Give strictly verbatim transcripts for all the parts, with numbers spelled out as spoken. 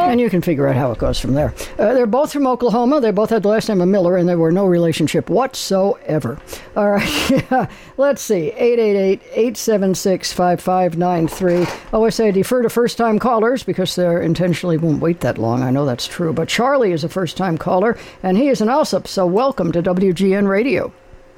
And you can figure out how it goes from there. Uh, they're both from Oklahoma. They both had the last name of Miller, and there were no relationship whatsoever. All right. Yeah. Let's see. eight eight eight, eight seven six, five five nine three. I always say defer to first-time callers because they intentionally won't wait that long. I know that's true. But Charlie is a first-time caller, and he is an Alsop, so welcome to W G N Radio.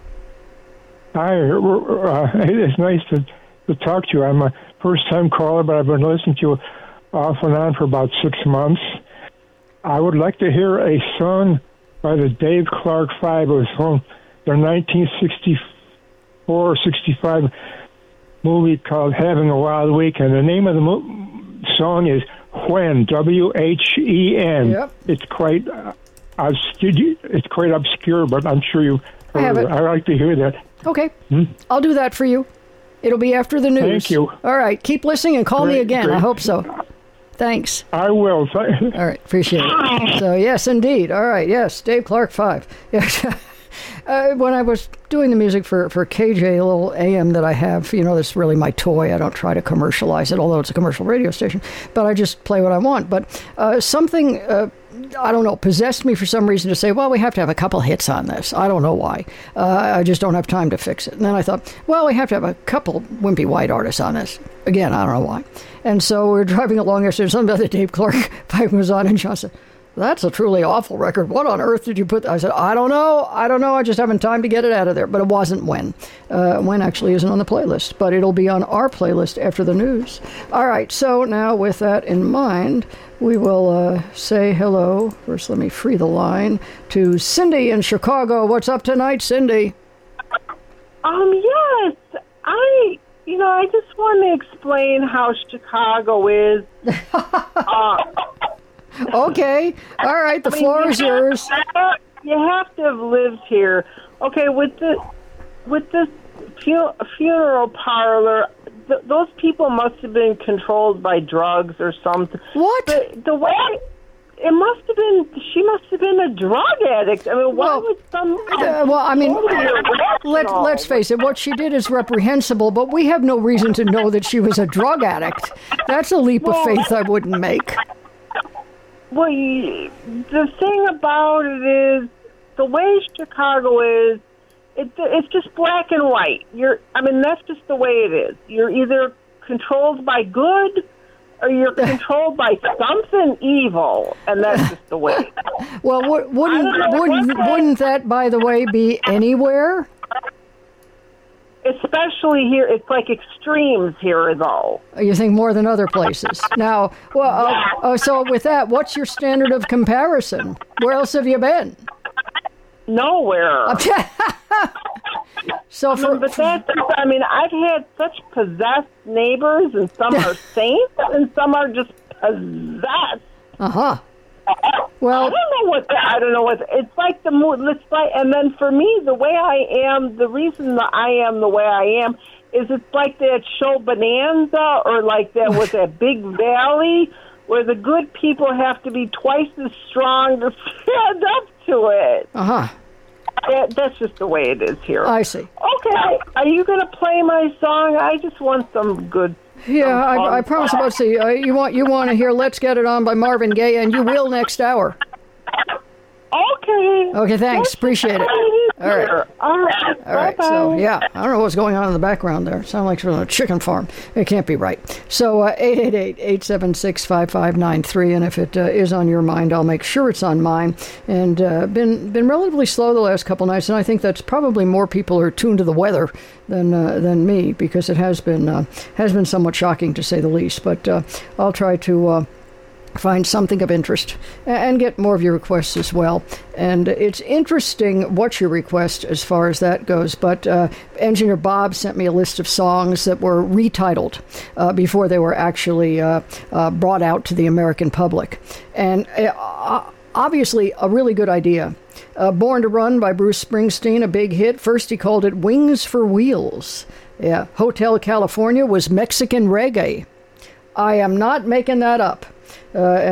Hi. Uh, it's nice to, to talk to you. I'm a first-time caller, but I've been listening to you off and on for about six months. I would like to hear a song by the Dave Clark Five. It was from their nineteen sixty-four or sixty-five movie called Having a Wild Week, and the name of the mo- song is When, W H E N. Yep. It's quite uh, obscure, it's quite obscure, but I'm sure you've heard I have it. it. I like to hear that. Okay. Hmm? I'll do that for you. It'll be after the news. Thank you. All right. Keep listening and call Great, me again. great. I hope so. Thanks. I will. All right. Appreciate it. So, yes, indeed. All right. Yes. Dave Clark Five. Yes. Uh, when I was doing the music for, for K J, a little A M that I have, you know, that's really my toy. I don't try to commercialize it, although it's a commercial radio station, but I just play what I want. But uh, something, uh, I don't know, possessed me for some reason to say, well, we have to have a couple hits on this. I don't know why. Uh, I just don't have time to fix it. And then I thought, well, we have to have a couple Wimpy White artists on this. Again, I don't know why. And so we're driving along yesterday, and something about the Dave Clark Five was on, and John said, that's a truly awful record. What on earth did you put? I said, I don't know. I don't know. I just haven't time to get it out of there. But it wasn't When. Uh, when actually isn't on the playlist, but it'll be on our playlist after the news. All right. So now with that in mind, we will uh, say hello. First, let me free the line to Cindy in Chicago. What's up tonight, Cindy? Um, yes. I, you know, I just want to explain how Chicago is. uh, Okay. All right. The I mean, floor you is have- yours. You have to have lived here. Okay, with the with this fu- funeral parlor, th- those people must have been controlled by drugs or something. What? The, the way it must have been, she must have been a drug addict. I mean, why Well, would some? Uh, well, I mean, let, let's face it, what she did is reprehensible, but we have no reason to know that she was a drug addict. That's a leap of Well, faith I wouldn't make. Well, you, the thing about it is, the way Chicago is, it, it's just black and white. You're, I mean, that's just the way it is. You're either controlled by good, or you're controlled by something evil, and that's just the way. Well, w- wouldn't I don't know wouldn't what wouldn't that, by the way, be anywhere? Especially here, it's like extremes here, though. You think more than other places? Now, well, uh, uh, so with that, what's your standard of comparison? Where else have you been? Nowhere. So for but that's, I mean, I've had such possessed neighbors, and some are saints, and some are just possessed. uh huh. I Well, don't know what the, I don't know what it's like the mood. It's like, and then for me, the way I am, the reason that I am the way I am is it's like that show Bonanza, or like that with that big valley where the good people have to be twice as strong to stand up to it. uh huh. That, that's just the way it is here. I see. Okay, are you going to play my song? I just want some good. Yeah, some fun I, I promise. About to see. Uh, you want you want to hear "Let's Get It On" by Marvin Gaye, and you will next hour. Okay. Okay, thanks. Appreciate it. All right. All right. All right, Bye-bye. so yeah, I don't know what's going on in the background there. Sound like from a chicken farm. It can't be right. So uh, eight eight eight, eight seven six, five five nine three, and if it uh, is on your mind, I'll make sure it's on mine. And uh, been been relatively slow the last couple nights, and I think that's probably more people are tuned to the weather than uh, than me, because it has been uh, has been somewhat shocking to say the least. But uh, I'll try to. Uh, find something of interest and get more of your requests as well. And it's interesting what you request as far as that goes, but uh, Engineer Bob sent me a list of songs that were retitled uh, before they were actually uh, uh, brought out to the American public. And uh, obviously a really good idea. Uh, Born to Run by Bruce Springsteen, a big hit. First he called it Wings for Wheels. Yeah, Hotel California was Mexican reggae. I am not making that up. Uh,